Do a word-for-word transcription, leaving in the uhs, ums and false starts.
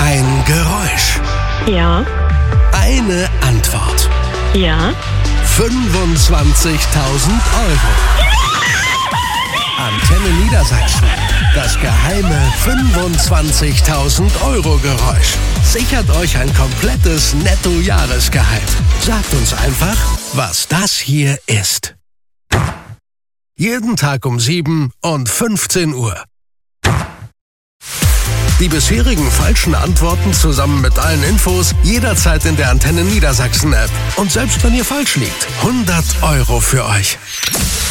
Ein Geräusch. Ja. Eine Antwort. Ja. fünfundzwanzigtausend Euro. Antenne Niedersachsen. Das geheime fünfundzwanzigtausend Euro Geräusch. Sichert euch ein komplettes Netto-Jahresgehalt. Sagt uns einfach, was das hier ist. Jeden Tag um sieben und fünfzehn Uhr. Die bisherigen falschen Antworten zusammen mit allen Infos jederzeit in der Antenne Niedersachsen App. Und selbst wenn ihr falsch liegt, hundert Euro für euch.